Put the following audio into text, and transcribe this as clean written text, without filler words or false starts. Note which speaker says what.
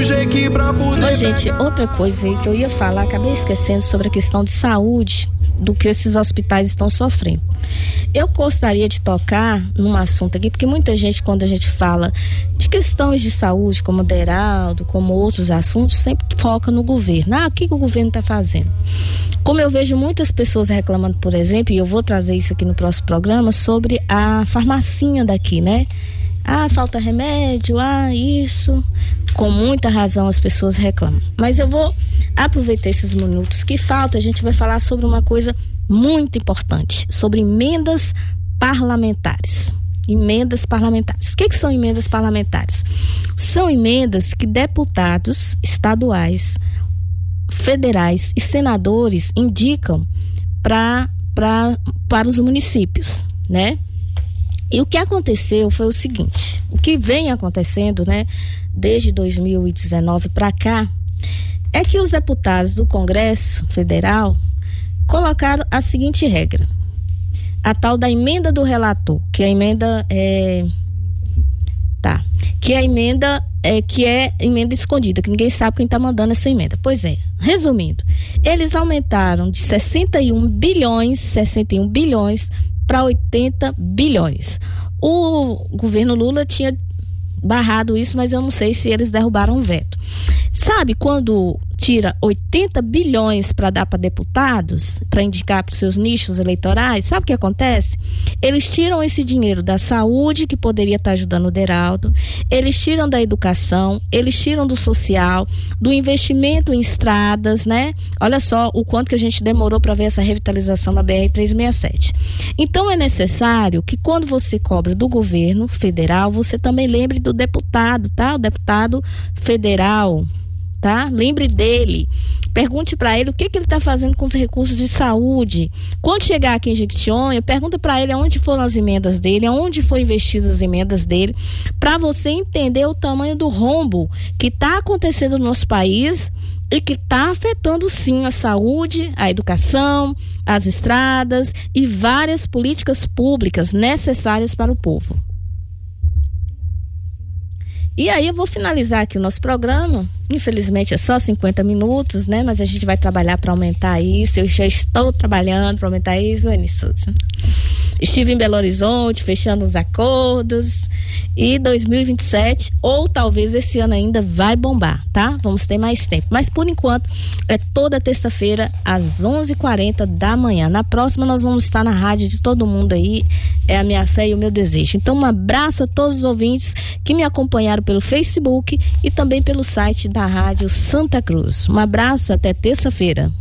Speaker 1: Ô, gente, outra coisa aí que eu ia falar, acabei esquecendo sobre a questão de saúde do que esses hospitais estão sofrendo. Eu gostaria de tocar num assunto aqui, porque muita gente, quando a gente fala de questões de saúde, como o Deraldo, como outros assuntos, sempre foca no governo. O que o governo está fazendo? Como eu vejo muitas pessoas reclamando, por exemplo, e eu vou trazer isso aqui no próximo programa, sobre a farmacinha daqui, né? Falta remédio, isso. Com muita razão as pessoas reclamam. Mas eu vou aproveitar esses minutos que faltam. A gente vai falar sobre uma coisa muito importante, sobre emendas parlamentares. Emendas parlamentares. O que são emendas parlamentares? São emendas que deputados estaduais, federais e senadores indicam para os municípios, né? E o que aconteceu foi o seguinte, o que vem acontecendo, né, desde 2019 para cá, é que os deputados do Congresso Federal colocaram a seguinte regra, a tal da emenda do relator, que a emenda que é emenda escondida, que ninguém sabe quem está mandando essa emenda. Pois é, resumindo, eles aumentaram de 61 bilhões para 80 bilhões. O governo Lula tinha barrado isso, mas eu não sei se eles derrubaram o veto. Sabe quando tira 80 bilhões para dar para deputados, para indicar para os seus nichos eleitorais? Sabe o que acontece? Eles tiram esse dinheiro da saúde, que poderia estar ajudando o Deraldo, eles tiram da educação, eles tiram do social, do investimento em estradas, né? Olha só o quanto que a gente demorou para ver essa revitalização da BR-367. Então é necessário que quando você cobra do governo federal, você também lembre do deputado, tá? O deputado federal, tá? Lembre dele, pergunte para ele o que ele está fazendo com os recursos de saúde. Quando chegar aqui em Jequitinhonha, pergunta para ele aonde foram as emendas dele, aonde foram investidas as emendas dele, para você entender o tamanho do rombo que está acontecendo no nosso país e que está afetando sim a saúde, a educação, as estradas e várias políticas públicas necessárias para o povo. E aí eu vou finalizar aqui o nosso programa. Infelizmente é só 50 minutos, né? Mas a gente vai trabalhar para aumentar isso. Eu já estou trabalhando para aumentar isso, Vani Souza. Estive em Belo Horizonte, fechando os acordos. E 2027, ou talvez esse ano ainda, vai bombar, tá? Vamos ter mais tempo. Mas por enquanto, é toda terça-feira, às 11h40 da manhã. Na próxima, nós vamos estar na rádio de todo mundo aí. É a minha fé e o meu desejo. Então, um abraço a todos os ouvintes que me acompanharam pelo Facebook e também pelo site da Rádio Santa Cruz. Um abraço, até terça-feira.